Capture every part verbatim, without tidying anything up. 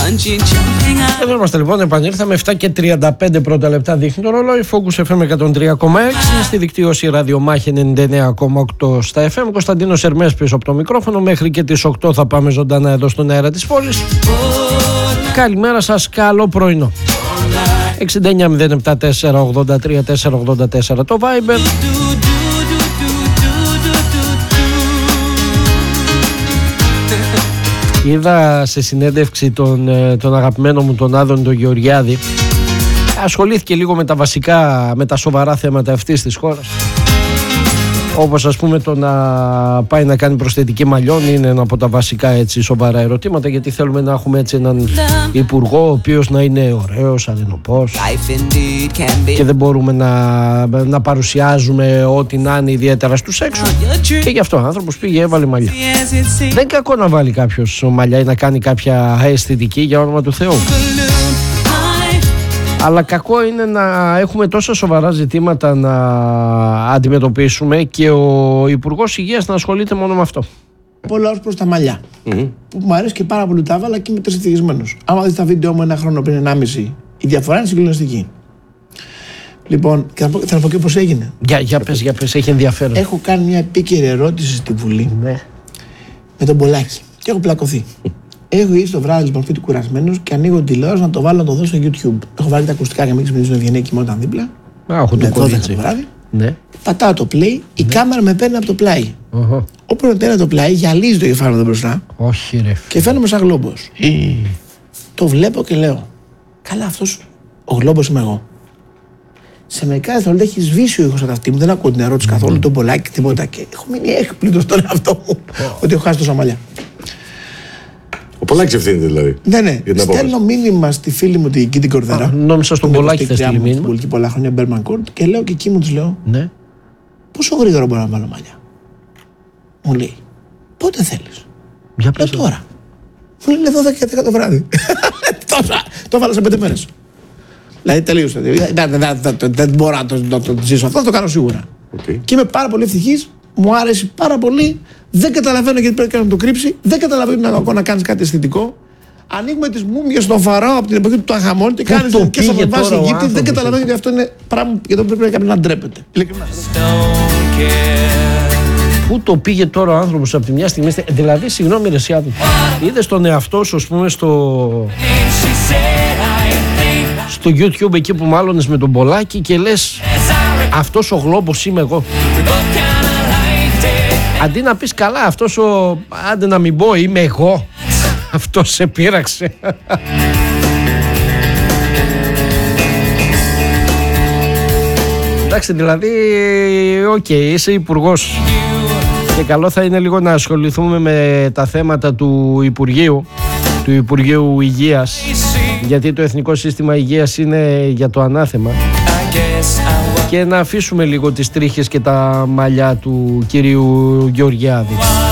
Εδώ είμαστε λοιπόν, επανήλθαμε. Εφτά και τριάντα πέντε πρώτα λεπτά δείχνει το ρολόι. Focus εφ εμ εκατόν τρία κόμμα έξι, στη δικτύωση ραδιομάχη ενενήντα εννέα κόμμα οκτώ στα εφ εμ. Κωνσταντίνος Ερμές πίσω από το μικρόφωνο. Μέχρι και τις οκτώ θα πάμε ζωντανά εδώ στον αέρα της πόλης. Καλημέρα σας, καλό πρωινό. εξήντα εννιά μηδέν επτά τέσσερα ογδόντα τρία τέσσερα ογδόντα τέσσερα το Viber. Είδα σε συνέντευξη τον, τον αγαπημένο μου τον Άδωνη τον Γεωργιάδη. Ασχολήθηκε λίγο με τα βασικά, με τα σοβαρά θέματα αυτής της χώρας. Όπως ας πούμε το να πάει να κάνει προσθετική μαλλιών είναι ένα από τα βασικά έτσι σοβαρά ερωτήματα, γιατί θέλουμε να έχουμε έτσι έναν υπουργό ο οποίος να είναι ωραίος, αλληνοπός και δεν μπορούμε να, να παρουσιάζουμε ό,τι να είναι ιδιαίτερα στους έξω, και γι' αυτό ο άνθρωπος πήγε έβαλε μαλλιά. Δεν είναι κακό να βάλει κάποιος μαλλιά ή να κάνει κάποια αισθητική, για όνομα του Θεού. Αλλά κακό είναι να έχουμε τόσα σοβαρά ζητήματα να αντιμετωπίσουμε και ο Υπουργός Υγείας να ασχολείται μόνο με αυτό. Πολλά ως προς τα μαλλιά. Mm-hmm. Που μου αρέσει και πάρα πολύ, τα έβαλα και είμαι ευτυχισμένος. Άμα δεις τα βίντεο μου ένα χρόνο πριν ενάμιση, η διαφορά είναι συγκλονιστική. Λοιπόν, θα πω, θα πω και πώς έγινε. Για, για πες, για πες, έχει ενδιαφέρον. Έχω κάνει μια επίκαιρη ερώτηση στη Βουλή ναι. με τον Πολάκη και έχω πλακωθεί. Έχω γυρίσει το βράδυ λοιπόν σπίτι κουρασμένος και ανοίγω τη τηλεόραση να το βάλω να το δω στο YouTube. Έχω βάλει τα ακουστικά για να μην ξυπνήσω την Ευγενία κοιμόταν δίπλα. Α, έχω το κολλήτσι. Το βράδυ. Ναι. Πατάω το play, η ναι. κάμερα με παίρνει από το πλάι. Uh-huh. Όπου παίρνει το πλάι, γυαλίζει το κεφάλι μου εδώ μπροστά. Όχι, ρε. Και φαίνομαι σαν γλόμπος. Mm. Το βλέπω και λέω, καλά, αυτός ο γλόμπος είμαι εγώ. Σε μερικά δευτερόλεπτα έχει σβήσει ο ήχος από αυτή μου, δεν ακούω την ερώτηση mm. καθόλου, τον Πολάκη, τίποτα. Και έχω μείνει έκπληκτος στον εαυτό μου oh. ότι έχω χάσει τόσα μαλλιά. Ο Πολάκης ευθύνεται δηλαδή. Ναι, ναι. Στέλνω μήνυμα στη φίλη μου την Κίτη Κορδερά. Νόμιζα στον Πολάκη θα στείλει μήνυμα. Στην πολιτική πολλά χρόνια, Μπέρμαν Κόρτ, και λέω και εκεί μου τους λέω. Ναι. Πόσο γρήγορα μπορώ να βάλω μαλλιά. Μου λέει, πότε θέλεις. Για λέω τώρα. Μου λέει δώδεκα και δέκα το βράδυ. Το βάλω σε πέντε μέρες. Δηλαδή τελείωσε. Δεν μπορώ να το ζήσω αυτό, θα το κάνω σίγουρα. Και είμαι πάρα πολύ ευτυχής. Μου άρεσε πάρα πολύ. Δεν καταλαβαίνω γιατί πρέπει να το κρύψει. Δεν καταλαβαίνω να κακό να κάνεις κάτι αισθητικό. Ανοίγουμε τις μούμιες στον Φαράω από την εποχή του Τουταγχαμών και κάνεις και στα βάση γήτη. Δεν καταλαβαίνω γιατί αυτό είναι πράγμα για το οποίο πρέπει κάποιος να ντρέπεται. Πού το πήγε τώρα ο άνθρωπος από τη μια στιγμή. Δηλαδή, συγγνώμη, ρε Σιάδου, είδες τον εαυτό σου, ας πούμε, στο. στο YouTube εκεί που μάλλονες με τον Πολάκη και λες, αυτός ο γλόμπος είμαι εγώ. Αντί να πεις καλά, αυτός ο. Άντε να μην πω, είμαι εγώ. Αυτός σε πείραξε. Εντάξει, δηλαδή, οκ, okay, είσαι υπουργός. Και καλό θα είναι λίγο να ασχοληθούμε με τα θέματα του Υπουργείου, του Υπουργείου Υγείας. Γιατί το Εθνικό Σύστημα Υγείας είναι για το ανάθεμα. Και να αφήσουμε λίγο τις τρίχες και τα μαλλιά του κυρίου Γεωργιάδη.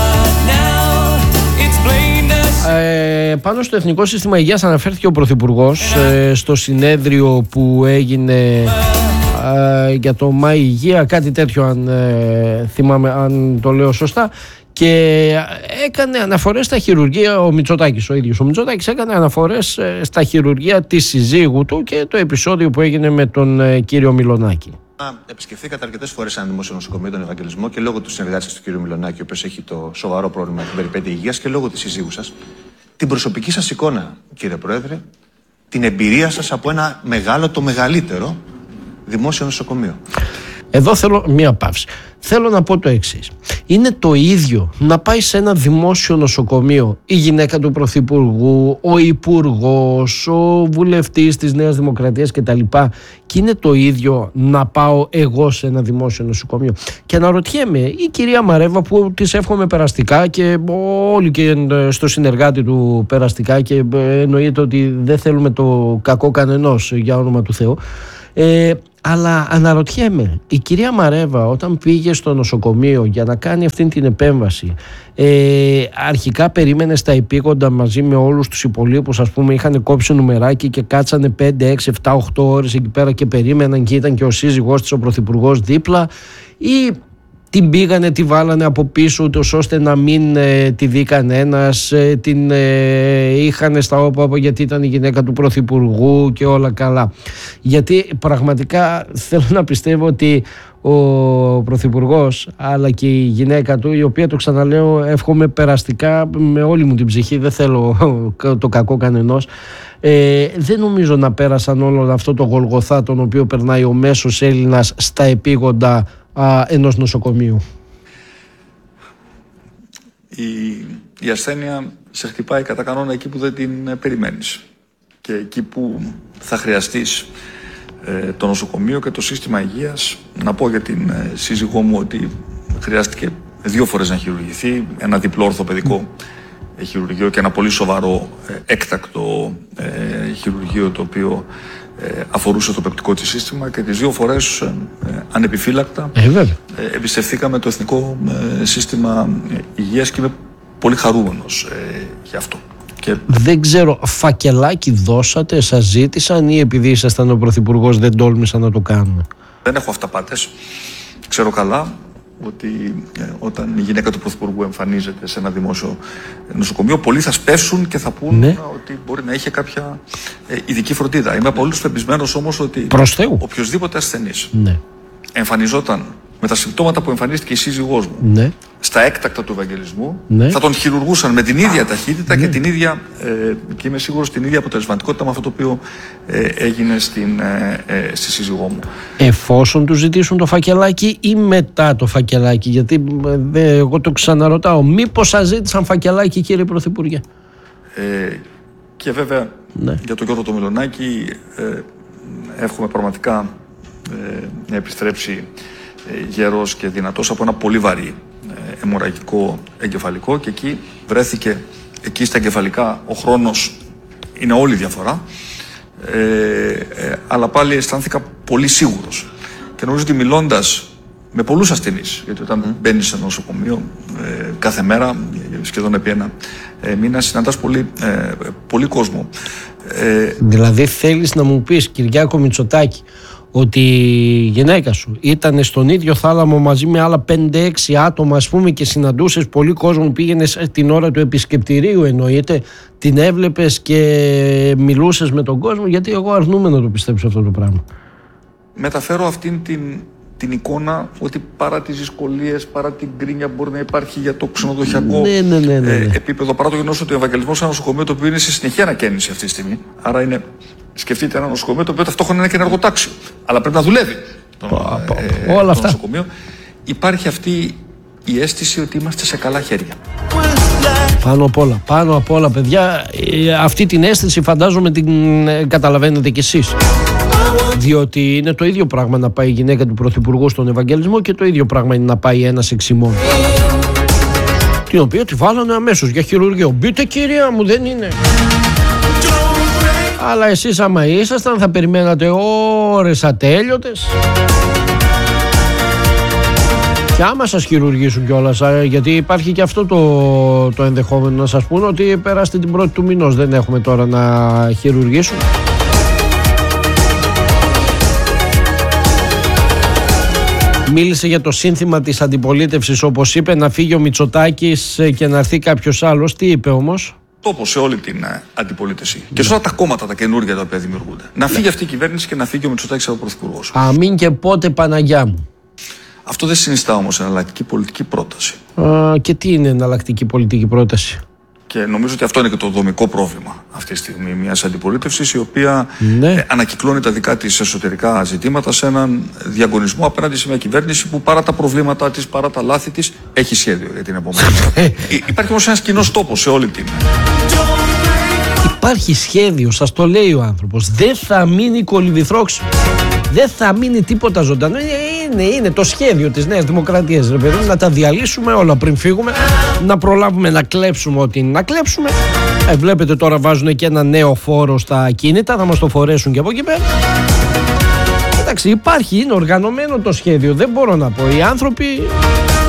Ε, πάνω στο Εθνικό Σύστημα Υγείας αναφέρθηκε ο Πρωθυπουργός ε, στο συνέδριο που έγινε ε, για το ΜΑΗ Υγεία, κάτι τέτοιο αν ε, θυμάμαι, αν το λέω σωστά, και έκανε αναφορές στα χειρουργεία ο Μητσοτάκης, ο ίδιος ο Μητσοτάκης έκανε αναφορές ε, στα χειρουργεία της συζύγου του και το επεισόδιο που έγινε με τον ε, κύριο Μιλονάκη. Επισκεφθήκατε αρκετές φορές ένα δημόσιο νοσοκομείο, τον Ευαγγελισμό, και λόγω του συνεργάτη του κ. Μιλονάκη, ο οποίος έχει το σοβαρό πρόβλημα με την περιπέτεια υγείας, και λόγω της συζύγου σας, την προσωπική σας εικόνα, κύριε Πρόεδρε, την εμπειρία σας από ένα μεγάλο, το μεγαλύτερο δημόσιο νοσοκομείο. Εδώ θέλω μία παύση. Θέλω να πω το εξής. Είναι το ίδιο να πάει σε ένα δημόσιο νοσοκομείο η γυναίκα του Πρωθυπουργού, ο Υπουργός, ο βουλευτής της Νέας Δημοκρατίας κτλ. Και είναι το ίδιο να πάω εγώ σε ένα δημόσιο νοσοκομείο. Και αναρωτιέμαι, η κυρία Μαρέβα, που της εύχομαι περαστικά και όλοι και στο συνεργάτη του περαστικά, και εννοείται ότι δεν θέλουμε το κακό κανενός, για όνομα του Θεού, ε, αλλά αναρωτιέμαι, η κυρία Μαρέβα όταν πήγε στο νοσοκομείο για να κάνει αυτή την επέμβαση, ε, αρχικά περίμενε στα επίγοντα μαζί με όλους τους υπολείπους, ας πούμε, είχαν κόψει νουμεράκι και κάτσανε πέντε, έξι, επτά, οκτώ ώρες εκεί πέρα και περίμεναν, και ήταν και ο σύζυγός της, ο πρωθυπουργός, δίπλα, ή την πήγανε, τη βάλανε από πίσω ούτως ώστε να μην ε, τη δει κανένας, ε, την ε, είχαν στα όπα γιατί ήταν η γυναίκα του Πρωθυπουργού και όλα καλά. Γιατί πραγματικά θέλω να πιστεύω ότι ο Πρωθυπουργός αλλά και η γυναίκα του, η οποία, το ξαναλέω, εύχομαι περαστικά με όλη μου την ψυχή, δεν θέλω το κακό κανενός, ε, δεν νομίζω να πέρασαν όλο αυτό το γολγοθά τον οποίο περνάει ο μέσος Έλληνας στα επίγοντα α, ενός νοσοκομείου. Η, η ασθένεια σε χτυπάει κατά κανόνα εκεί που δεν την περιμένεις και εκεί που θα χρειαστείς ε, το νοσοκομείο και το σύστημα υγείας. Να πω για την ε, σύζυγό μου ότι χρειάστηκε δύο φορές να χειρουργηθεί, ένα διπλό ορθοπαιδικό ε, χειρουργείο και ένα πολύ σοβαρό ε, έκτακτο ε, χειρουργείο το οποίο ε, αφορούσε το πεπτικό της σύστημα, και τις δύο φορές ε, ε, ανεπιφύλακτα ε, ε, εμπιστευθήκαμε το Εθνικό ε, Σύστημα Υγείας και είμαι πολύ χαρούμενος ε, γι' αυτό. Και... Δεν ξέρω, φακελάκι δώσατε, σας ζήτησαν, ή επειδή ήσασταν ο Πρωθυπουργός δεν τόλμησαν να το κάνουν? Δεν έχω αυταπάτες. Ξέρω καλά ότι ε, όταν η γυναίκα του Πρωθυπουργού εμφανίζεται σε ένα δημόσιο νοσοκομείο, πολλοί θα σπεύσουν και θα πούν ναι. ότι μπορεί να είχε κάποια ε, ειδική φροντίδα. Είμαι απολύτως πεπισμένος όμως ότι οποιοσδήποτε ασθενής ναι. εμφανιζόταν με τα συμπτώματα που εμφανίστηκε η σύζυγός μου ναι. στα έκτακτα του Ευαγγελισμού, ναι. θα τον χειρουργούσαν με την ίδια ταχύτητα ναι. και την ίδια, ε, και είμαι σίγουρος, την ίδια αποτελεσματικότητα με αυτό το οποίο ε, έγινε στην, ε, ε, στη σύζυγό μου. Εφόσον του ζητήσουν το φακελάκι ή μετά το φακελάκι? Γιατί ε, εγώ το ξαναρωτάω, μήπως σας ζήτησαν φακελάκι, κύριε Πρωθυπουργέ? Ε, και βέβαια ναι. για τον Γιώργο το Μιλονάκη ε, εύχομαι πραγματικά ε, να επιστρέψει γέρος και δυνατός από ένα πολύ βαρύ αιμορραγικό εγκεφαλικό, και εκεί βρέθηκε, εκεί στα εγκεφαλικά ο χρόνος είναι όλη η διαφορά, ε, ε, αλλά πάλι αισθάνθηκα πολύ σίγουρος και νομίζω ότι μιλώντας με πολλούς ασθενείς, γιατί όταν mm. μπαίνεις σε νοσοκομείο ε, κάθε μέρα σχεδόν επί ένα ε, μήνα συναντάς πολύ, ε, πολύ κόσμο. ε, Δηλαδή θέλεις να μου πεις, Κυριάκο Μητσοτάκη, ότι η γυναίκα σου ήταν στον ίδιο θάλαμο μαζί με άλλα πέντε έξι άτομα, ας πούμε, και συναντούσες πολύ κόσμο, πήγαινες την ώρα του επισκεπτηρίου, εννοείται, την έβλεπες και μιλούσες με τον κόσμο? Γιατί εγώ αρνούμαι να το πιστέψω αυτό το πράγμα. Μεταφέρω αυτήν την, την εικόνα ότι παρά τις δυσκολίες, παρά την κρίνια που μπορεί να υπάρχει για το ξενοδοχειακό ναι, ναι, ναι, ναι, ναι. Ε, επίπεδο, παρά το γεγονός ότι ο Ευαγγελισμός είναι ένα νοσοκομείο το οποίο είναι σε συνεχή ανακαίνιση αυτή τη στιγμή, άρα είναι... Σκεφτείτε ένα νοσοκομείο το οποίο ταυτόχρονα είναι και ένα εργοτάξιο, αλλά πρέπει να δουλεύει το, ε, όλα το αυτά. νοσοκομείο. Υπάρχει αυτή η αίσθηση ότι είμαστε σε καλά χέρια. Πάνω απ' όλα, πάνω απ' όλα, παιδιά, αυτή την αίσθηση φαντάζομαι την καταλαβαίνετε κι εσείς. Διότι είναι το ίδιο πράγμα να πάει η γυναίκα του Πρωθυπουργού στον Ευαγγελισμό και το ίδιο πράγμα είναι να πάει ένας εξημών, την οποία τη βάλανε αμέσως για χειρουργείο. Μπείτε, κυρία μου, δεν είναι. Αλλά εσείς άμα ήσασταν θα περιμένατε ώρες ατέλειωτες. Και άμα σας χειρουργήσουν κιόλας, γιατί υπάρχει και αυτό το, το ενδεχόμενο να σας πούνε ότι περάστε την πρώτη του μηνός, δεν έχουμε τώρα να χειρουργήσουν. Μίλησε για το σύνθημα της αντιπολίτευσης, όπως είπε, να φύγει ο Μητσοτάκης και να έρθει κάποιος άλλος. Τι είπε όμως? Τόπο σε όλη την uh, αντιπολίτευση. Yeah. Και σε όλα τα κόμματα τα καινούργια τα οποία δημιουργούνται. Yeah. Να φύγει αυτή η κυβέρνηση και να φύγει ο Μητσοτάκης από πρωθυπουργός. Αμήν και πότε, Παναγιά μου. Αυτό δεν συνιστά όμως εναλλακτική πολιτική πρόταση. Α, και τι είναι εναλλακτική πολιτική πρόταση? Και νομίζω ότι αυτό είναι και το δομικό πρόβλημα αυτή τη στιγμή μιας αντιπολίτευσης, η οποία ναι. ε, ανακυκλώνει τα δικά της εσωτερικά ζητήματα σε έναν διαγωνισμό απέναντι σε μια κυβέρνηση που παρά τα προβλήματά της, παρά τα λάθη της, έχει σχέδιο για την επόμενη. Υπάρχει όμως ένας κοινός τόπος σε όλη την... Υπάρχει σχέδιο, σας το λέει ο άνθρωπος. Δεν θα μείνει κολυβηθρόξιμο. Δεν θα μείνει τίποτα ζωντανό. Είναι, είναι το σχέδιο της Νέας Δημοκρατίας, ρε παιδί, να τα διαλύσουμε όλα πριν φύγουμε, να προλάβουμε να κλέψουμε ό,τι είναι να κλέψουμε. Ε, βλέπετε τώρα βάζουν και ένα νέο φόρο στα ακίνητα, θα μας το φορέσουν και από εκεί πέρα. Εντάξει, υπάρχει, είναι οργανωμένο το σχέδιο, δεν μπορώ να πω. Οι άνθρωποι